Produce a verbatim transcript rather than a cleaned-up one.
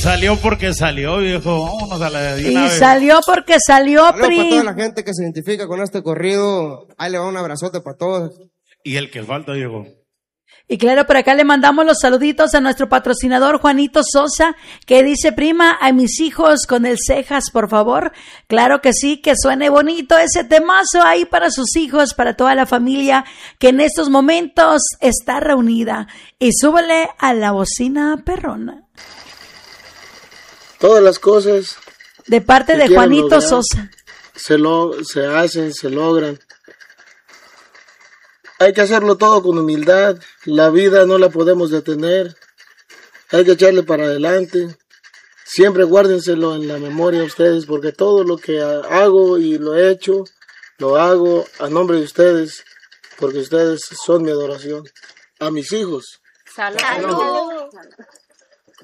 salió porque salió, viejo. Vámonos a la de Y una vez. salió porque salió, Saludos Pri. para toda la gente que se identifica con este corrido. Ahí le va un abrazote para todos. Y el que falta, viejo. Y claro, por acá le mandamos los saluditos a nuestro patrocinador Juanito Sosa, que dice, prima, a mis hijos con el cejas, por favor. Claro que sí, que suene bonito ese temazo ahí para sus hijos, para toda la familia que en estos momentos está reunida. Y súbele a la bocina perrona. Todas las cosas De parte de Juanito lograr, Sosa. Se, lo, se hacen, se logran. Hay que hacerlo todo con humildad. La vida no la podemos detener. Hay que echarle para adelante. Siempre guárdenselo en la memoria ustedes, porque todo lo que hago y lo he hecho, lo hago a nombre de ustedes, porque ustedes son mi adoración. A mis hijos. Salud.